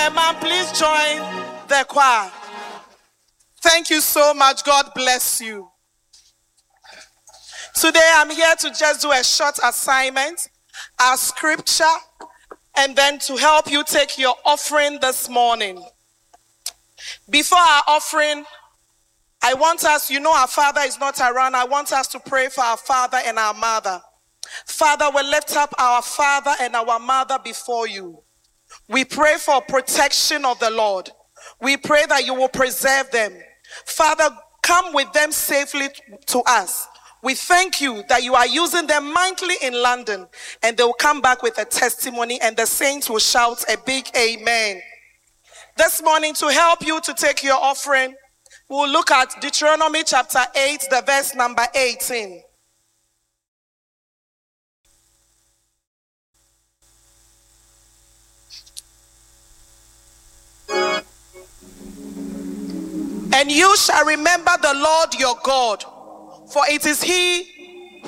Man, please join the choir. Thank you so much. God bless you. Today I'm here to just do a short assignment, our scripture, and then to help you take your offering this morning. Before our offering, I want us, our father is not around. I want us to pray for our father and our mother. Father, we lift up our father and our mother before you. We pray for protection of the Lord. We pray that you will preserve them. Father, come with them safely to us. We thank you that you are using them mightily in London, and they will come back with a testimony, and the saints will shout a big amen. This morning, to help you to take your offering, we'll look at Deuteronomy chapter 8, the verse number 18. And you shall remember the Lord your God, for it is he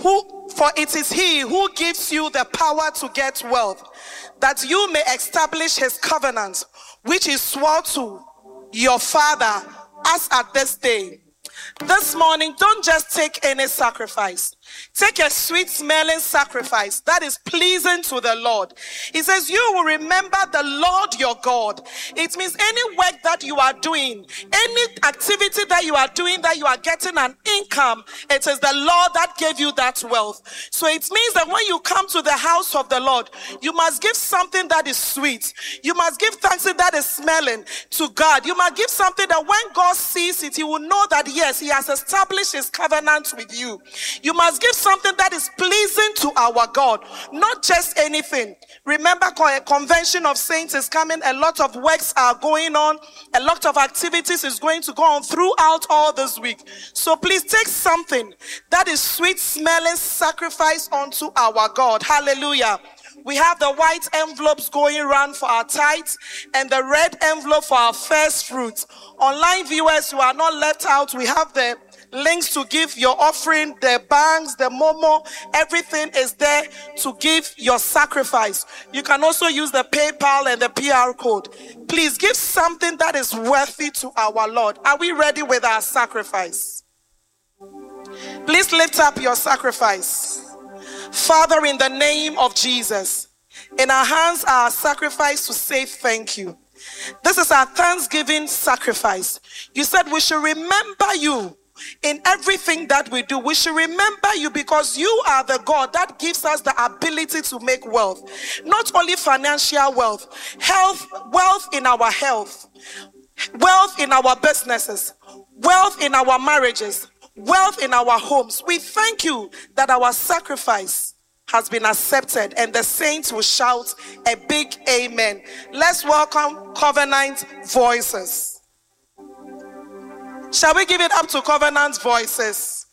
who gives you the power to get wealth, that you may establish his covenant, which he swore to your father as at this day. This morning, don't just take any sacrifice. Take a sweet smelling sacrifice that is pleasing to the Lord. He says, you will remember the Lord your God. It means any work that you are doing, any activity that you are doing, that you are getting an income, it is the Lord that gave you that wealth. So it means that when you come to the house of the Lord, you must give something that is sweet. You must give thanks that is smelling to God. You must give something that when God sees it, he will know that yes, he has established his covenant with you. You must give something that is pleasing to our God, not just anything. Remember, a convention of saints is coming. A lot of works are going on. A lot of activities is going to go on throughout all this week. So please take something that is sweet smelling sacrifice unto our God. Hallelujah. We have the white envelopes going around for our tithes and the red envelope for our first fruits. Online viewers, you are not left out. We have the links to give your offering, the banks, the Momo, everything is there to give your sacrifice. You can also use the PayPal and the PR code. Please give something that is worthy to our Lord. Are we ready with our sacrifice? Please lift up your sacrifice. Father, in the name of Jesus, in our hands our sacrifice to say thank you. This is our thanksgiving sacrifice. You said we should remember you in everything that we do. We should remember you because you are the God that gives us the ability to make wealth. Not only financial wealth, wealth in our health, wealth in our businesses, wealth in our marriages, wealth in our homes. We thank you that our sacrifice has been accepted, and the saints will shout a big amen. Let's welcome Covenant Voices. Shall we give it up to Covenant Voices?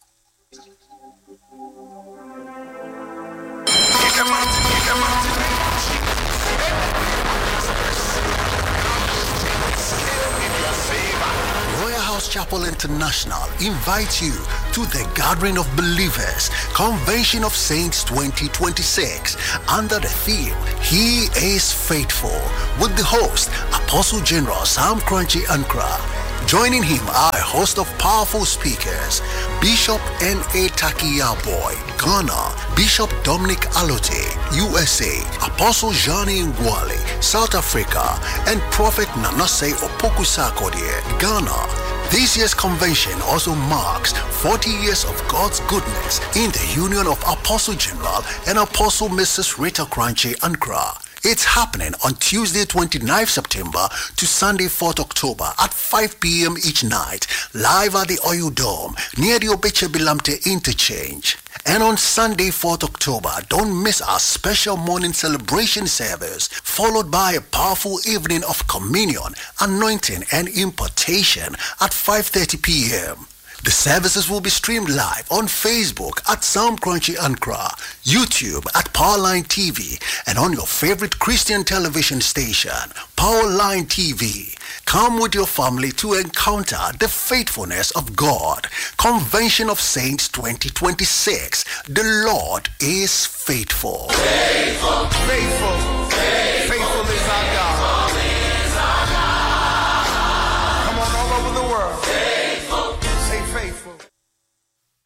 Royal House Chapel International invites you to the Gathering of Believers Convention of Saints 2026 under the theme He is Faithful, with the host Apostle General Sam Crunchy Ankra. Joining him are a host of powerful speakers: Bishop N.A. Takiyaboy, Ghana; Bishop Dominic Alote, USA; Apostle Johnny Ngwale, South Africa; and Prophet Nanase Opoku-Sarkodie, Ghana. This year's convention also marks 40 years of God's goodness in the union of Apostle General and Apostle Mrs. Rita Crunchy Ankra. It's happening on Tuesday 29th September to Sunday 4th October at 5 p.m. each night, live at the Oil Dome near the Obeche Bilamte Interchange. And on Sunday 4th October, don't miss our special morning celebration service, followed by a powerful evening of communion, anointing, and impartation at 5:30 p.m. The services will be streamed live on Facebook at Sam Crunchy Ankra, YouTube at Powerline TV, and on your favorite Christian television station, Powerline TV. Come with your family to encounter the faithfulness of God. Convention of Saints 2026. The Lord is faithful. Faithful. Faithful. Faithful is our God. world.